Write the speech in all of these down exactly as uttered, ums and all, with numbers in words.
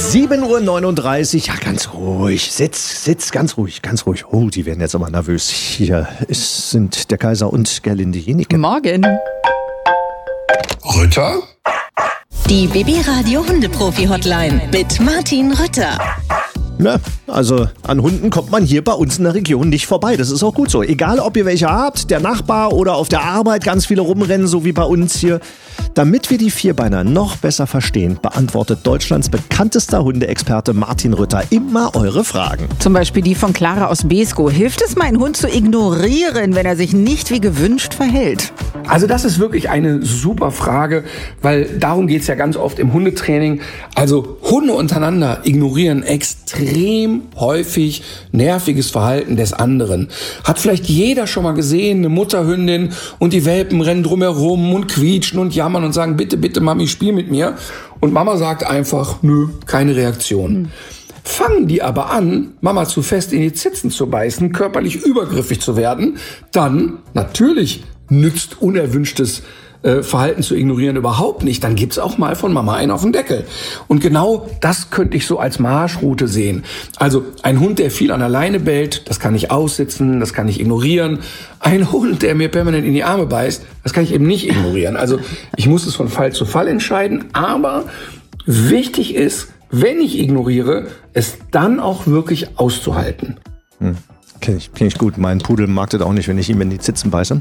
sieben Uhr neununddreißig, ja ganz ruhig, sitz, sitz, ganz ruhig, ganz ruhig. Oh, die werden jetzt aber nervös. Hier ist, sind der Kaiser und Gerlinde Jenike. Morgen. Rütter? Die B B Radio Hundeprofi-Hotline mit Martin Rütter. Ne, also an Hunden kommt man hier bei uns in der Region nicht vorbei. Das ist auch gut so. Egal, ob ihr welche habt, der Nachbar oder auf der Arbeit ganz viele rumrennen, so wie bei uns hier. Damit wir die Vierbeiner noch besser verstehen, beantwortet Deutschlands bekanntester Hundeexperte Martin Rütter immer eure Fragen. Zum Beispiel die von Clara aus Beeskow. Hilft es, meinen Hund zu ignorieren, wenn er sich nicht wie gewünscht verhält? Also das ist wirklich eine super Frage, weil darum geht es ja ganz oft im Hundetraining. Also Hunde untereinander ignorieren extrem häufig nerviges Verhalten des anderen. Hat vielleicht jeder schon mal gesehen, eine Mutterhündin und die Welpen rennen drumherum und quietschen und jammern und sagen, bitte, bitte Mami, spiel mit mir. Und Mama sagt einfach, nö, keine Reaktion. Hm. Fangen die aber an, Mama zu fest in die Zitzen zu beißen, körperlich übergriffig zu werden, dann natürlich nützt unerwünschtes äh, Verhalten zu ignorieren überhaupt nicht. Dann gibt's auch mal von Mama einen auf den Deckel. Und genau das könnte ich so als Marschroute sehen. Also ein Hund, der viel an der Leine bellt, das kann ich aussitzen, das kann ich ignorieren. Ein Hund, der mir permanent in die Arme beißt, das kann ich eben nicht ignorieren. Also ich muss es von Fall zu Fall entscheiden. Aber wichtig ist, wenn ich ignoriere, es dann auch wirklich auszuhalten. Hm. Kenn ich, kenn ich gut. Mein Pudel mag das auch nicht, wenn ich ihm in die Zitzen beiße.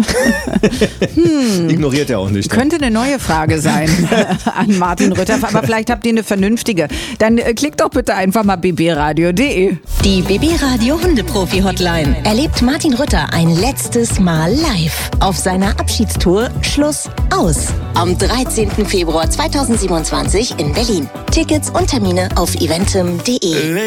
hm. Ignoriert er auch nicht. Ne? Könnte eine neue Frage sein an Martin Rütter, aber vielleicht habt ihr eine vernünftige. Dann äh, klickt doch bitte einfach mal b b radio punkt d e. Die B B Radio Hundeprofi-Hotline erlebt Martin Rütter ein letztes Mal live auf seiner Abschiedstour Schluss aus am dreizehnten Februar zweitausendsiebenundzwanzig in Berlin. Tickets und Termine auf eventim punkt d e.